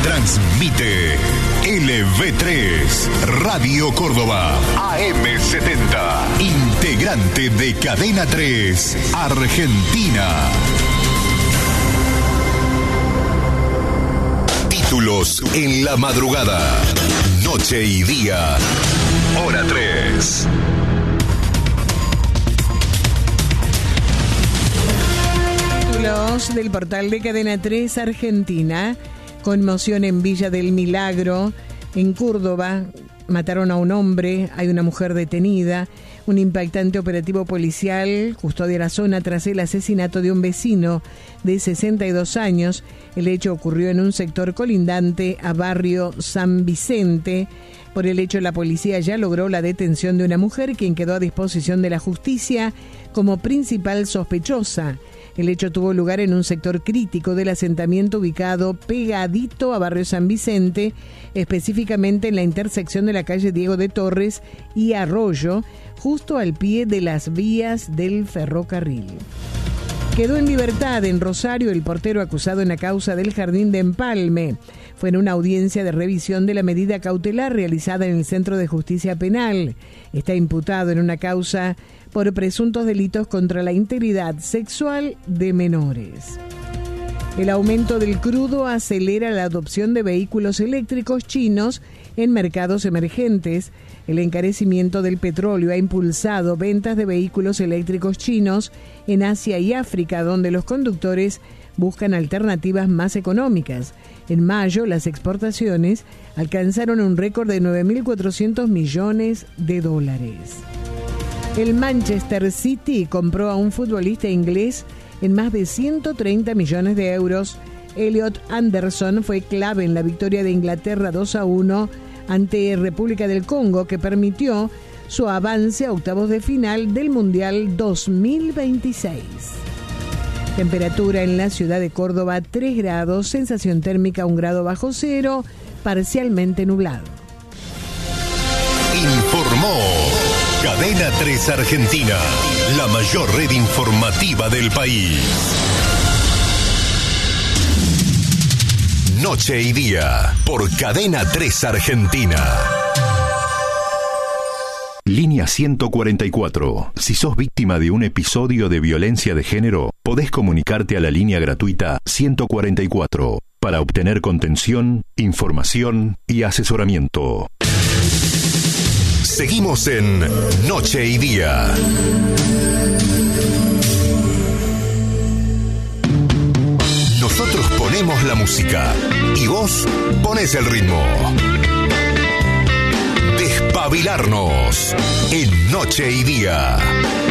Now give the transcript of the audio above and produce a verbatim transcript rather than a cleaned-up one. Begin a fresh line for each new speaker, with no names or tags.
Transmite L V tres, Radio Córdoba, A M setenta, integrante de Cadena tres, Argentina. Títulos en la madrugada, noche y día, hora tres.
Títulos del portal de Cadena tres Argentina. Conmoción en Villa del Milagro, en Córdoba. Mataron a un hombre, hay una mujer detenida. Un impactante operativo policial custodia la zona tras el asesinato de un vecino de sesenta y dos años. El hecho ocurrió en un sector colindante a barrio San Vicente. Por el hecho, la policía ya logró la detención de una mujer, quien quedó a disposición de la justicia como principal sospechosa. El hecho tuvo lugar en un sector crítico del asentamiento ubicado pegadito a barrio San Vicente, específicamente en la intersección de la calle Diego de Torres y Arroyo, justo al pie de las vías del ferrocarril. Quedó en libertad en Rosario el portero acusado en la causa del Jardín de Empalme. Fue en una audiencia de revisión de la medida cautelar realizada en el Centro de Justicia Penal. Está imputado en una causa por presuntos delitos contra la integridad sexual de menores. El aumento del crudo acelera la adopción de vehículos eléctricos chinos en mercados emergentes. El encarecimiento del petróleo ha impulsado ventas de vehículos eléctricos chinos en Asia y África, donde los conductores buscan alternativas más económicas. En mayo, las exportaciones alcanzaron un récord de nueve mil cuatrocientos millones de dólares. El Manchester City compró a un futbolista inglés en más de ciento treinta millones de euros. Elliot Anderson fue clave en la victoria de Inglaterra dos a uno ante República del Congo, que permitió su avance a octavos de final del Mundial dos mil veintiséis. Temperatura en la ciudad de Córdoba, tres grados, sensación térmica un grado bajo cero, parcialmente nublado.
Informó Cadena tres Argentina, la mayor red informativa del país. Noche y día, por Cadena tres Argentina. Línea ciento cuarenta y cuatro. Si sos víctima de un episodio de violencia de género, podés comunicarte a la línea gratuita ciento cuarenta y cuatro para obtener contención, información y asesoramiento. Seguimos en Noche y Día. Nosotros ponemos la música y vos ponés el ritmo. Despabilarnos en Noche y Día.